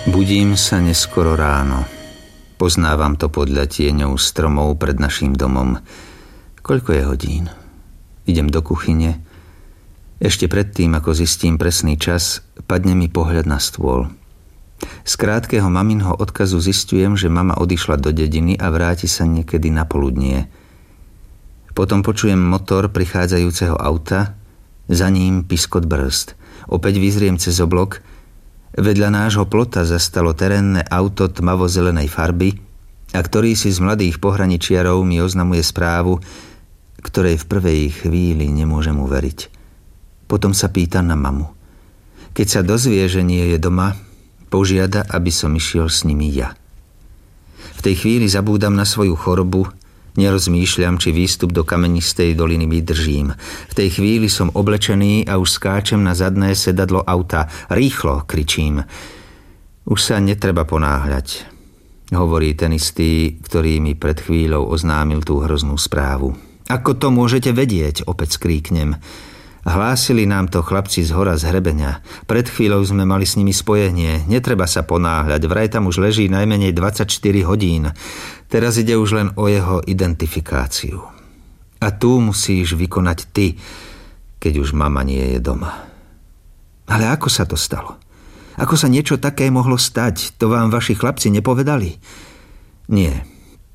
Budím sa neskoro ráno. Poznávam to podľa tieňov stromov pred naším domom. Koľko je hodín? Idem do kuchyne. Ešte predtým, ako zistím presný čas, padne mi pohľad na stôl. Z krátkeho maminho odkazu zistujem, že mama odišla do dediny a vráti sa niekedy na poludnie. Potom počujem motor prichádzajúceho auta, za ním piskot brzd. Opäť vyzriem cez oblok. Vedľa nášho plota zastalo terénne auto tmavo-zelenej farby a ktorý si z mladých pohraničiarov mi oznamuje správu, ktorej v prvej chvíli nemôžem uveriť. Potom sa pýta na mamu. Keď sa dozvie, že nie je doma, požiada, aby som išiel s nimi ja. V tej chvíli zabúdam na svoju chorobu, nerozmýšľam, či výstup do kamenistej doliny vydržím. V tej chvíli som oblečený a už skáčem na zadné sedadlo auta. Rýchlo, kričím. Už sa netreba ponáhľať, hovorí ten istý, ktorý mi pred chvíľou oznámil tú hroznú správu. Ako to môžete vedieť, opäť skríknem. Hlásili nám to chlapci z hora z hrebenia. Pred chvíľou sme mali s nimi spojenie. Netreba sa ponáhľať, vraj tam už leží najmenej 24 hodín. Teraz ide už len o jeho identifikáciu. A tu musíš vykonať ty, keď už mama nie je doma. Ale ako sa to stalo? Ako sa niečo také mohlo stať? To vám vaši chlapci nepovedali? Nie.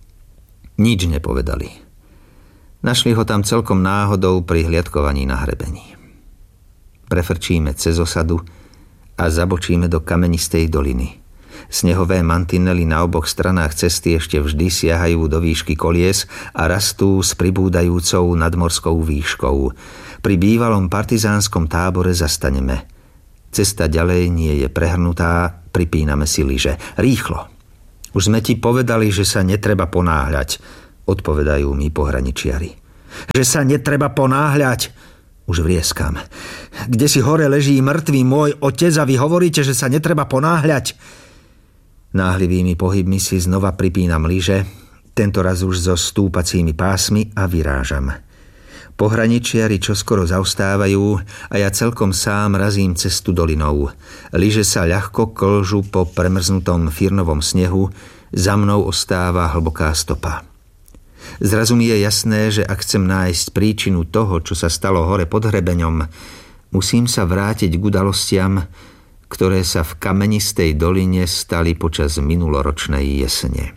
Nič nepovedali. Našli ho tam celkom náhodou pri hliadkovaní na hrebení. Prefrčíme cez osadu a zabočíme do kamenistej doliny. Snehové mantinely na oboch stranách cesty ešte vždy siahajú do výšky kolies a rastú s pribúdajúcou nadmorskou výškou. Pri bývalom partizánskom tábore zastaneme. Cesta ďalej nie je prehrnutá, pripíname si lyže. Rýchlo! Už sme ti povedali, že sa netreba ponáhľať, odpovedajú mi pohraničiari. Že sa netreba ponáhľať, už vrieskam. Kde si hore leží mŕtvý môj otec a vy hovoríte, že sa netreba ponáhľať? Náhlivými pohybmi si znova pripínam lyže, tentoraz už so stúpacími pásmi a vyrážam. Pohraničiari čoskoro zaostávajú a ja celkom sám razím cestu dolinou. Lyže sa ľahko klžu po premrznutom firnovom snehu, za mnou ostáva hlboká stopa. Zrazu mi je jasné, že ak chcem nájsť príčinu toho, čo sa stalo hore pod hrebeňom, musím sa vrátiť k udalostiam, ktoré sa v kamenistej doline stali počas minuloročnej jesene.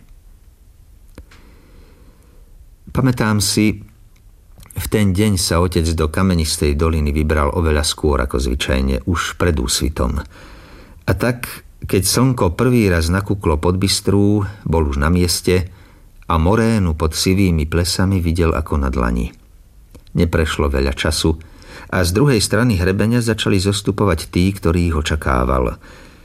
Pamätám si, v ten deň sa otec do kamenistej doliny vybral oveľa skôr ako zvyčajne, už pred úsvitom. A tak, keď slnko prvý raz nakúklo pod Bystrú, bol už na mieste a morénu pod sivými plesami videl ako na dlani. Neprešlo veľa času a z druhej strany hrebenia začali zostupovať tí, ktorých očakával.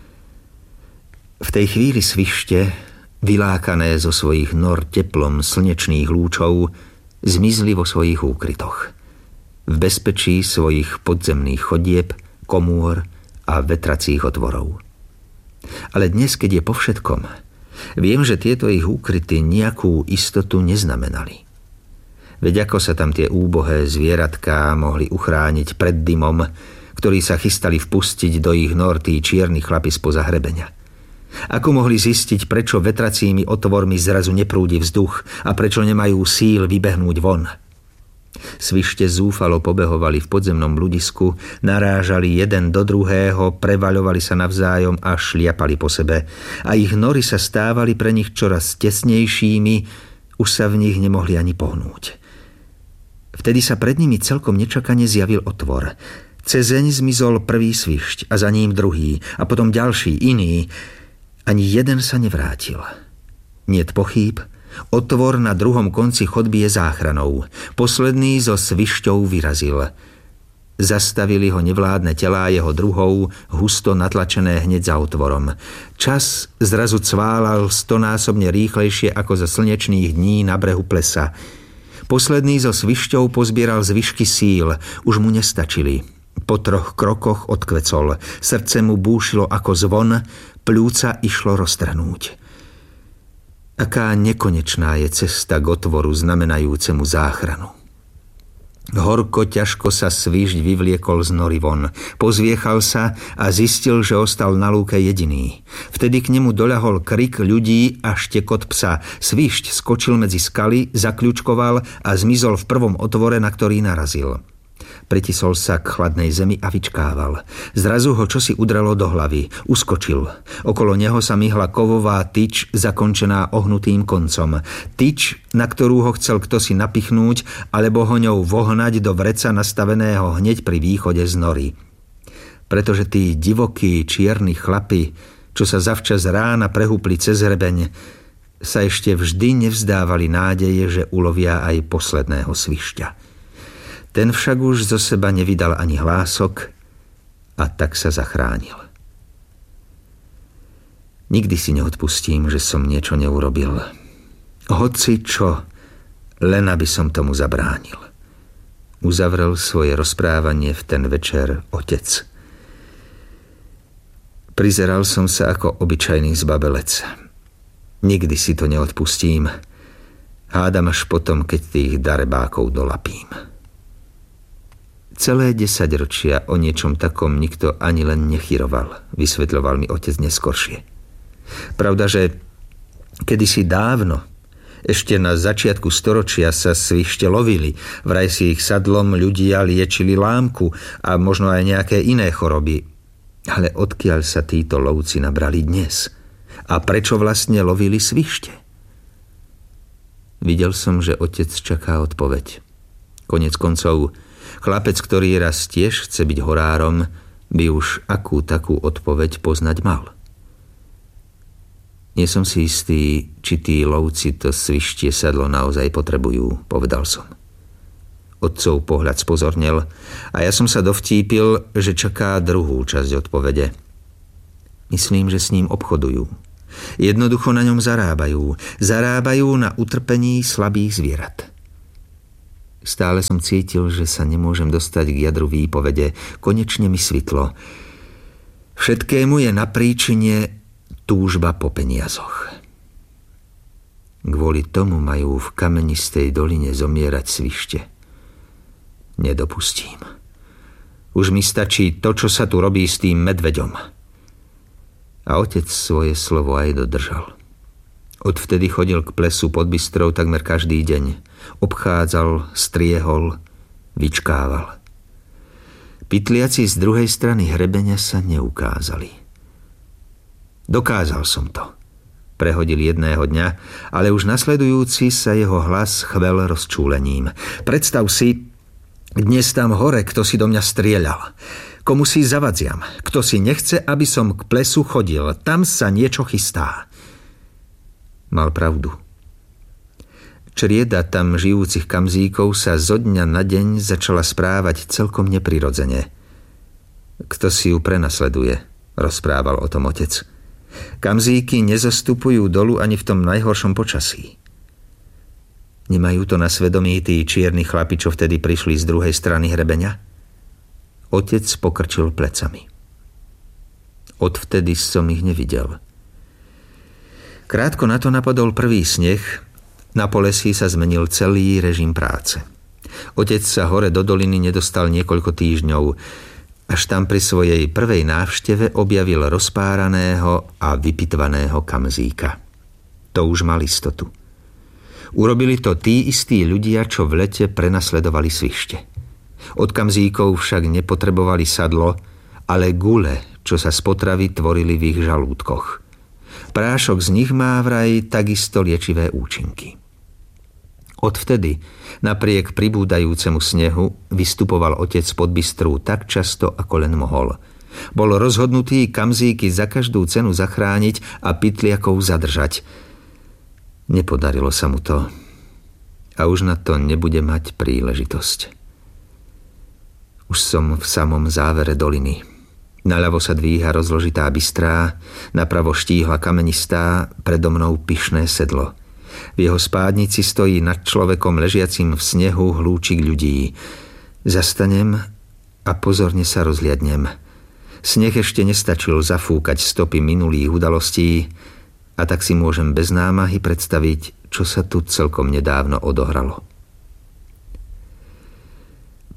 V tej chvíli svište, vylákané zo svojich nor teplom slnečných lúčov, zmizli vo svojich úkrytoch. V bezpečí svojich podzemných chodieb, komôr a vetracích otvorov. Ale dnes, keď je po všetkom, viem, že tieto ich úkryty nejakú istotu neznamenali. Veď ako sa tam tie úbohé zvieratká mohli uchrániť pred dymom, ktorí sa chystali vpustiť do ich nor tí čierni chlapi spoza hrebenia? Ako mohli zistiť, prečo vetracími otvormi zrazu neprúdi vzduch a prečo nemajú síl vybehnúť von? Svište zúfalo pobehovali v podzemnom ľudisku, narážali jeden do druhého, prevaľovali sa navzájom a šliapali po sebe. A ich nory sa stávali pre nich čoraz tesnejšími, už sa v nich nemohli ani pohnúť. Vtedy sa pred nimi celkom nečakane zjavil otvor. Cezeň zmizol prvý svišť a za ním druhý a potom ďalší, iný. Ani jeden sa nevrátil. Niet pochýb, otvor na druhom konci chodby je záchranou. Posledný so svišťou vyrazil. Zastavili ho nevládne telá jeho druhou, husto natlačené hneď za otvorom. Čas zrazu cválal 100-násobne rýchlejšie ako za slnečných dní na brehu plesa. Posledný so svišťou pozbieral zvyšky síl, už mu nestačili. Po 3 krokoch odkvecol, srdce mu búšilo ako zvon, pľúca išlo roztrhnúť. Aká nekonečná je cesta k otvoru znamenajúcemu záchranu. Horko ťažko sa svižď vyvliekol z nory von. Pozviechal sa a zistil, že ostal na lúke jediný. Vtedy k nemu doľahol krik ľudí a štekot psa. Svižď skočil medzi skaly, zakľučkoval a zmizol v prvom otvore, na ktorý narazil. Pritisol sa k chladnej zemi a vyčkával. Zrazu ho čosi udrelo do hlavy. Uskočil. Okolo neho sa myhla kovová tyč, zakončená ohnutým koncom. Tyč, na ktorú ho chcel ktosi napichnúť, alebo ho ňou vohnať do vreca nastaveného hneď pri východe z nory. Pretože tí divokí čierni chlapi, čo sa zavčas rána prehúpli cez hrebeň, sa ešte vždy nevzdávali nádeje, že ulovia aj posledného svišťa. Ten však už zo seba nevydal ani hlások a tak sa zachránil. Nikdy si neodpustím, že som niečo neurobil. Hoci čo, len aby som tomu zabránil. Uzavrel svoje rozprávanie v ten večer otec. Prizeral som sa ako obyčajný zbabelec. Nikdy si to neodpustím. Hádam až potom, keď tých darebákov dolapím. Celé 10 ročia o niečom takom nikto ani len nechyroval, vysvetľoval mi otec neskoršie. Pravda, že kedysi dávno, ešte na začiatku storočia sa svište lovili, vraj si ich sadlom ľudia liečili lámku a možno aj nejaké iné choroby. Ale odkiaľ sa títo lovci nabrali dnes? A prečo vlastne lovili svište? Videl som, že otec čaká odpoveď. Koniec koncov, chlapec, ktorý raz tiež chce byť horárom, by už akú takú odpoveď poznať mal. Nie som si istý, či tí lovci to svištie sadlo naozaj potrebujú, povedal som. Otcov pohľad spozornel a ja som sa dovtípil, že čaká druhú časť odpovede. Myslím, že s ním obchodujú. Jednoducho na ňom zarábajú. Zarábajú na utrpení slabých zvierat. Stále som cítil, že sa nemôžem dostať k jadru výpovede. Konečne mi svitlo. Všetkému je na príčine túžba po peniazoch. Kvôli tomu majú v kamenistej doline zomierať svište. Nedopustím. Už mi stačí to, čo sa tu robí s tým medveďom. A otec svoje slovo aj dodržal. Odvtedy chodil k plesu pod Bystrou takmer každý deň. Obchádzal, striehol, vyčkával. Pytliaci z druhej strany hrebeňa sa neukázali. Dokázal som to. Prehodil jedného dňa, ale už nasledujúci sa jeho hlas chvel rozčúlením. Predstav si, dnes tam hore, kto si do mňa strieľal. Komu si zavadziam. Kto si nechce, aby som k plesu chodil. Tam sa niečo chystá. Mal pravdu. Črieda tam žijúcich kamzíkov sa zo dňa na deň začala správať celkom neprirodzene. Kto si ju prenasleduje, rozprával o tom otec. Kamzíky nezostupujú dolu ani v tom najhoršom počasí. Nemajú to na svedomí tí čierni chlapi, čo vtedy prišli z druhej strany hrebeňa? Otec pokrčil plecami. Odvtedy som ich nevidel. Krátko na to napadol prvý sneh, na Polesí sa zmenil celý režim práce. Otec sa hore do doliny nedostal niekoľko týždňov, až tam pri svojej prvej návšteve objavil rozpáraného a vypitvaného kamzíka. To už mal istotu. Urobili to tí istí ľudia, čo v lete prenasledovali svište. Od kamzíkov však nepotrebovali sadlo, ale gule, čo sa z potravy tvorili v ich žalúdkoch. Prášok z nich má vraj takisto liečivé účinky. Odvtedy, napriek pribúdajúcemu snehu, vystupoval otec pod Bystru tak často, ako len mohol. Bol rozhodnutý kamzíky za každú cenu zachrániť a pytliakov zadržať. Nepodarilo sa mu to a už na to nebude mať príležitosť. Už som v samom závere doliny. Naľavo sa dvíha rozložitá Bystrá, napravo štíhla kamenistá, predo mnou pyšné sedlo. V jeho spádnici stojí nad človekom ležiacim v snehu hlúčik ľudí. Zastanem a pozorne sa rozliadnem. Sneh ešte nestačil zafúkať stopy minulých udalostí a tak si môžem bez námahy predstaviť, čo sa tu celkom nedávno odohralo.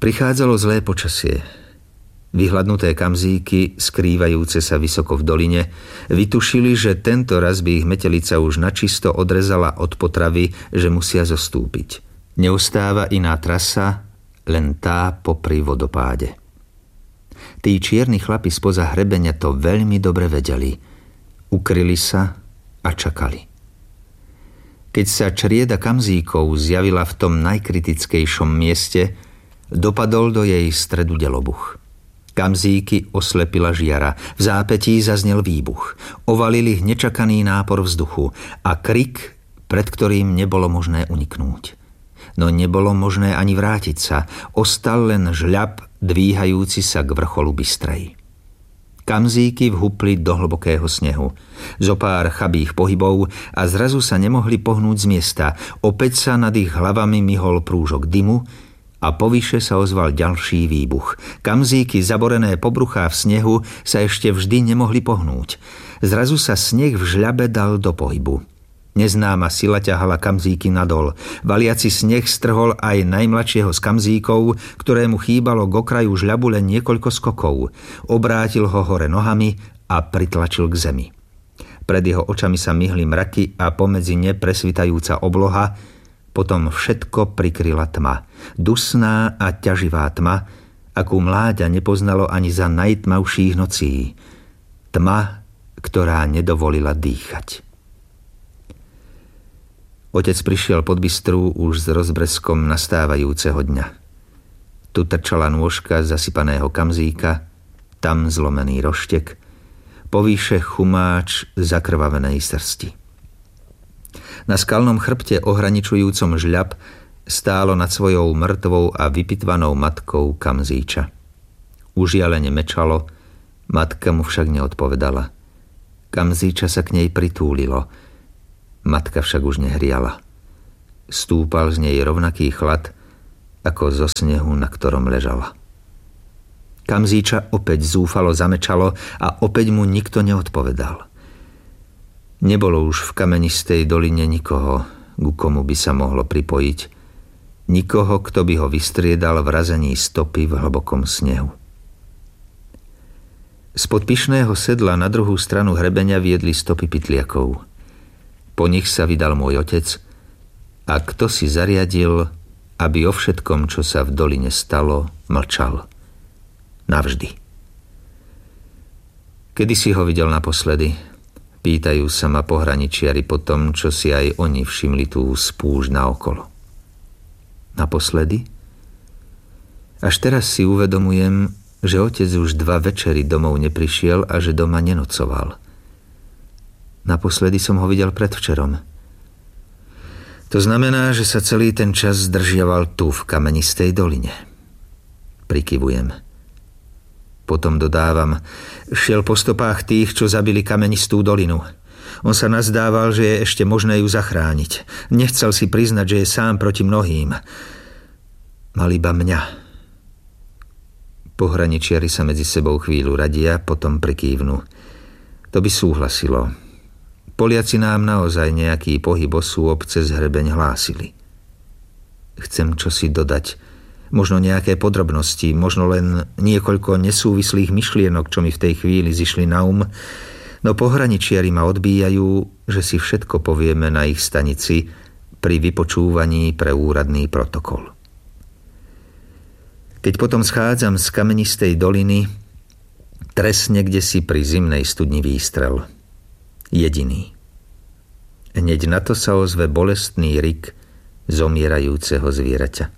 Prichádzalo zlé počasie. Vyhladnuté kamzíky, skrývajúce sa vysoko v doline, vytušili, že tento raz by ich metelica už načisto odrezala od potravy, že musia zostúpiť. Neustáva iná trasa, len tá popri vodopáde. Tí čierni chlapi spoza hrebenia to veľmi dobre vedeli. Ukryli sa a čakali. Keď sa črieda kamzíkov zjavila v tom najkritickejšom mieste, dopadol do jej stredu delobuch. Kamzíky oslepila žiara, v zápätí zaznel výbuch. Ovalil ich nečakaný nápor vzduchu a krik, pred ktorým nebolo možné uniknúť. No nebolo možné ani vrátiť sa, ostal len žľab dvíhajúci sa k vrcholu Bystrej. Kamzíky vhupli do hlbokého snehu. Zopár chabých pohybov a zrazu sa nemohli pohnúť z miesta. Opäť sa nad ich hlavami myhol prúžok dymu a povyše sa ozval ďalší výbuch. Kamzíky zaborené po bruchá v snehu sa ešte vždy nemohli pohnúť. Zrazu sa sneh v žľabe dal do pohybu. Neznáma sila ťahala kamzíky nadol. Valiaci sneh strhol aj najmladšieho z kamzíkov, ktorému chýbalo k okraju žľabu len niekoľko skokov. Obrátil ho hore nohami a pritlačil k zemi. Pred jeho očami sa myhli mraky a pomedzi ne presvitajúca obloha. Potom všetko prikryla tma. Dusná a ťaživá tma, akú mláďa nepoznalo ani za najtmavších nocí. Tma, ktorá nedovolila dýchať. Otec prišiel pod Bystru už s rozbreskom nastávajúceho dňa. Tu trčala nôžka zasypaného kamzíka, tam zlomený roštek, povýše chumáč zakrvavenej srsti. Na skalnom chrbte ohraničujúcom žľab stálo nad svojou mŕtvou a vypitvanou matkou kamzíča. Užialene mečalo, matka mu však neodpovedala. Kamzíča sa k nej pritúlilo, matka však už nehriala. Stúpal z nej rovnaký chlad, ako zo snehu, na ktorom ležala. Kamzíča opäť zúfalo zamečalo a opäť mu nikto neodpovedal. Nebolo už v kamenistej doline nikoho, ku komu by sa mohlo pripojiť. Nikoho, kto by ho vystriedal v razení stopy v hlbokom snehu. Spod pyšného sedla na druhú stranu hrebenia viedli stopy pytliakov. Po nich sa vydal môj otec a kto si zariadil, aby o všetkom, čo sa v doline stalo, mlčal. Navždy. Kedy si ho videl naposledy? Pýtajú sa ma pohraničiari po tom, čo si aj oni všimli tú spúšť naokolo. Naposledy? Až teraz si uvedomujem, že otec už 2 večery domov neprišiel a že doma nenocoval. Naposledy som ho videl predvčerom. To znamená, že sa celý ten čas zdržiaval tu v kamenistej doline. Prikyvujem. Potom dodávam, šiel po stopách tých, čo zabili kamenistú dolinu. On sa nazdával, že je ešte možné ju zachrániť. Nechcel si priznať, že je sám proti mnohým. Mal iba mňa. Pohraničiari sa medzi sebou chvíľu radia, potom prikývnu. To by súhlasilo. Poliaci nám naozaj nejaký pohyb osôb cez hrebeň hlásili. Chcem čosi dodať. Možno nejaké podrobnosti, možno len niekoľko nesúvislých myšlienok, čo mi v tej chvíli zišli na no pohraničiari ma odbíjajú, že si všetko povieme na ich stanici pri vypočúvaní pre úradný protokol. Keď potom schádzam z kamenistej doliny, tresne kdesi pri zimnej studni výstrel. Jediný. Hneď na to sa ozve bolestný rik zomierajúceho zvieraťa.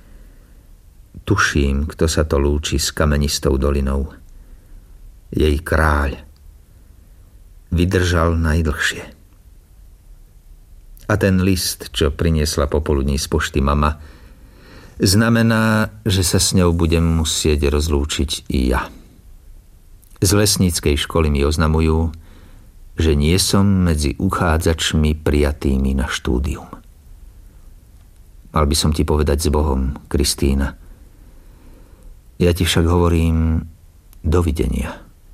Tuším, kto sa to lúči s kamenistou dolinou. Jej kráľ. Vydržal najdlhšie. A ten list, čo priniesla popoludní z pošty mama, znamená, že sa s ňou budem musieť rozlúčiť i ja. Z lesníckej školy mi oznamujú, že nie som medzi uchádzačmi prijatými na štúdium. Mal by som ti povedať s Bohom, Kristína. Ja ti však hovorím dovidenia.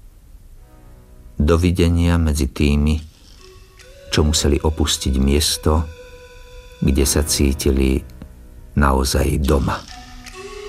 Dovidenia medzi tými, čo museli opustiť miesto, kde sa cítili naozaj doma.